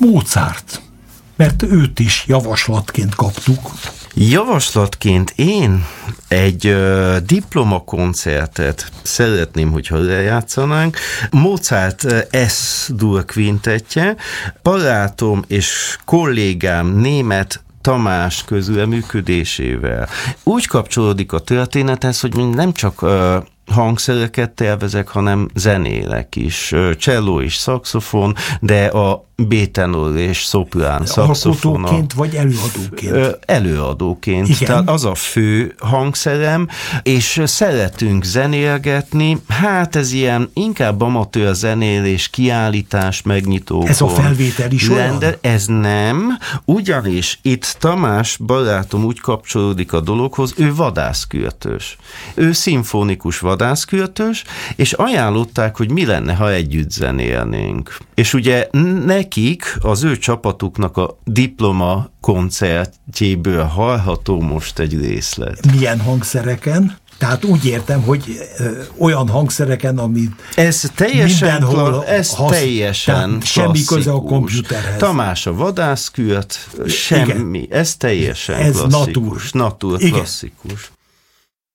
Mozart, mert őt is javaslatként kaptuk. Javaslatként én egy diplomakoncertet szeretném, hogyha lejátszanánk. Mozart S-dur kvintetje, barátom és kollégám német Tamás közreműködésével. Úgy kapcsolódik a történethez, hogy nem csak hangszereket tervezek, hanem zenélek is. Cselló és szaxofon, de a B-tenor és szoprán szaxofon. Alkotóként vagy előadóként? Előadóként. Igen. Tehát az a fő hangszerem, és szeretünk zenélgetni. Hát ez ilyen inkább amatőr zenélés, kiállítás, megnyitókon. Ez a felvétel is olyan? Ez nem. Ugyanis itt Tamás barátom úgy kapcsolódik a dologhoz, ő vadászkürtös. Ő szimfonikus vadászkürtös, és ajánlották, hogy mi lenne, ha együtt zenélnénk. És ugye nekik, az ő csapatuknak a diploma koncertjéből hallható most egy részlet. Milyen hangszereken? Tehát úgy értem, hogy olyan hangszereken, amit ez teljesen mindenhol teljesen semmi köze a komputerhez. Tamás a vadászkürt, semmi. Igen. Ez teljesen klasszikus. Natur klasszikus.